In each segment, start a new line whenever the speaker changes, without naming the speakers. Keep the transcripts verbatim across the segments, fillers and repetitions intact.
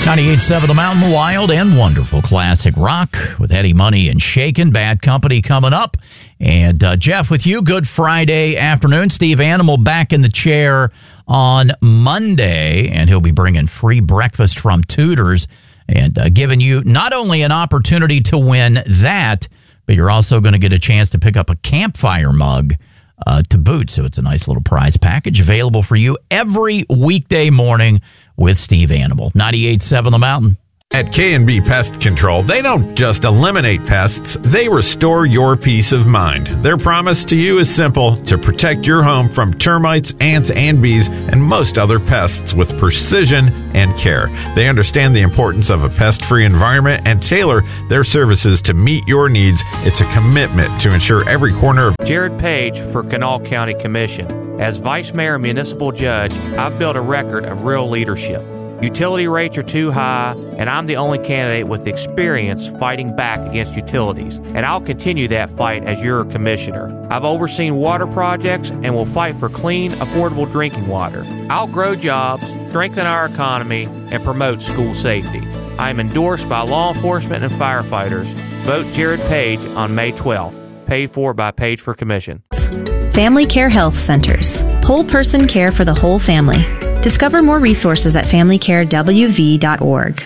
ninety-eight point seven The Mountain, wild and wonderful classic rock with Eddie Money and Shakin'. Bad Company coming up. And uh, Jeff, with you, good Friday afternoon. Steve Animal back in the chair on Monday, and he'll be bringing free breakfast from Tudor's and uh, giving you not only an opportunity to win that, but you're also going to get a chance to pick up a campfire mug uh, to boot. So it's a nice little prize package available for you every weekday morning with Steve Animal. ninety-eight point seven The Mountain.
At K and B Pest Control, they don't just eliminate pests, they restore your peace of mind. Their promise to you is simple: to protect your home from termites, ants, and bees, and most other pests with precision and care. They understand the importance of a pest-free environment and tailor their services to meet your needs. It's a commitment to ensure every corner of...
Jared Page for Kanawha County Commission. As Vice Mayor and Municipal Judge, I've built a record of real leadership. Utility rates are too high, and I'm the only candidate with experience fighting back against utilities, and I'll continue that fight as your commissioner. I've overseen water projects and will fight for clean, affordable drinking water. I'll grow jobs, strengthen our economy, and promote school safety. I am endorsed by law enforcement and firefighters. Vote Jared Page on May twelfth. Paid for by Page for Commission.
Family Care Health Centers. Whole person care for the whole family. Discover more resources at family care w v dot org.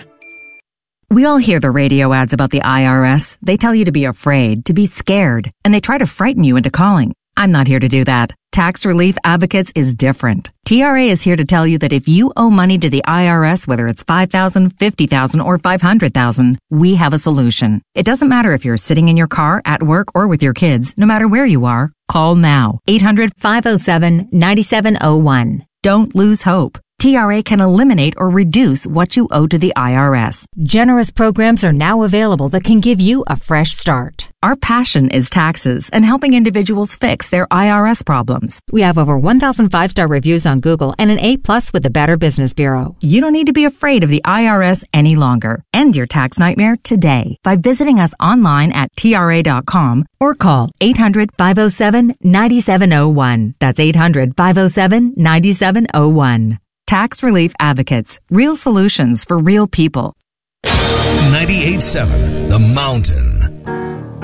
We all hear the radio ads about the I R S. They tell you to be afraid, to be scared, and they try to frighten you into calling. I'm not here to do that. Tax Relief Advocates is different. T R A is here to tell you that if you owe money to the I R S, whether it's five thousand dollars, fifty thousand dollars, or five hundred thousand dollars, we have a solution. It doesn't matter if you're sitting in your car, at work, or with your kids. No matter where you are, call now. eight hundred, five oh seven, nine seven oh one. Don't lose hope. T R A can eliminate or reduce what you owe to the I R S.
Generous programs are now available that can give you a fresh start.
Our passion is taxes and helping individuals fix their I R S problems.
We have over one thousand five-star reviews on Google and an A plus with the Better Business Bureau.
You don't need to be afraid of the I R S any longer. End your tax nightmare today by visiting us online at T R A dot com or call eight hundred, five oh seven, nine seven oh one. That's eight hundred, five oh seven, nine seven oh one. Tax Relief Advocates. Real solutions for real people.
ninety-eight point seven The Mountain.